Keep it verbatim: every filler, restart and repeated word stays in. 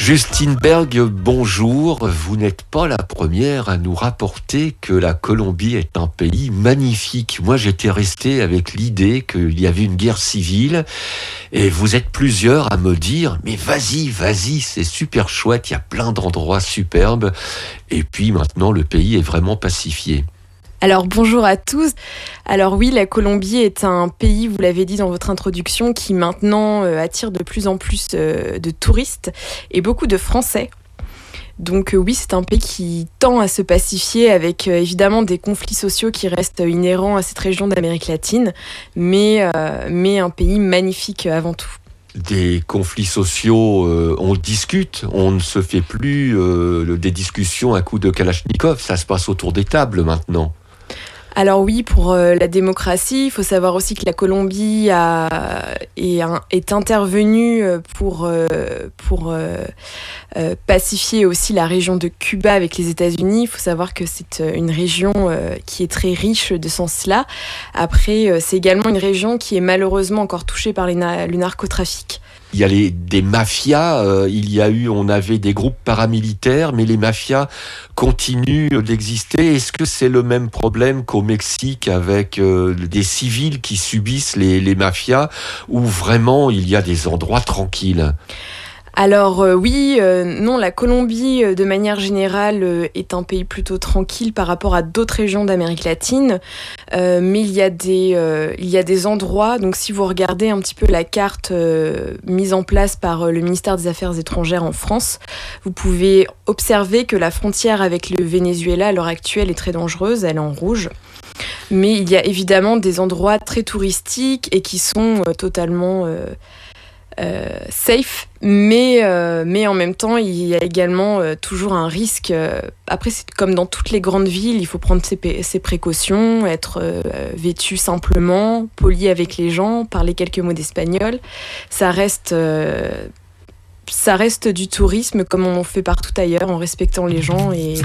Justine Berg, bonjour. Vous n'êtes pas la première à nous rapporter que la Colombie est un pays magnifique. Moi, j'étais resté avec l'idée qu'il y avait une guerre civile et vous êtes plusieurs à me dire « Mais vas-y, vas-y, c'est super chouette, il y a plein d'endroits superbes. » Et puis maintenant, le pays est vraiment pacifié. Alors bonjour à tous. Alors oui, la Colombie est un pays, vous l'avez dit dans votre introduction, qui maintenant euh, attire de plus en plus euh, de touristes et beaucoup de Français. Donc euh, oui, c'est un pays qui tend à se pacifier avec euh, évidemment des conflits sociaux qui restent inhérents à cette région d'Amérique latine, mais, euh, mais un pays magnifique avant tout. Des conflits sociaux, euh, on discute, on ne se fait plus euh, des discussions à coups de Kalachnikov, ça se passe autour des tables maintenant. Alors oui, pour euh, la démocratie, il faut savoir aussi que la Colombie a, est, un, est intervenue pour, euh, pour euh, euh, pacifier aussi la région de Cuba avec les États-Unis. Il faut savoir que c'est une région euh, qui est très riche de ce sens-là. Après, euh, c'est également une région qui est malheureusement encore touchée par les na- le narcotrafic. Il y a les, des mafias, euh, il y a eu, on avait des groupes paramilitaires, mais les mafias continuent d'exister. Est-ce que c'est le même problème qu'au Mexique avec euh, des civils qui subissent les, les mafias, ou vraiment il y a des endroits tranquilles ? Alors euh, oui, euh, non, la Colombie, euh, de manière générale, euh, est un pays plutôt tranquille par rapport à d'autres régions d'Amérique latine, euh, mais il y a des, euh, il y a des endroits, donc si vous regardez un petit peu la carte euh, mise en place par euh, le ministère des Affaires étrangères en France, vous pouvez observer que la frontière avec le Venezuela à l'heure actuelle est très dangereuse, elle est en rouge. Mais il y a évidemment des endroits très touristiques et qui sont euh, totalement... Euh, Euh, safe, mais, euh, mais en même temps, il y a également euh, toujours un risque. Euh, après, c'est comme dans toutes les grandes villes, il faut prendre ses, ses précautions, être euh, vêtu simplement, poli avec les gens, parler quelques mots d'espagnol. Ça reste, euh, ça reste du tourisme comme on fait partout ailleurs, en respectant les gens et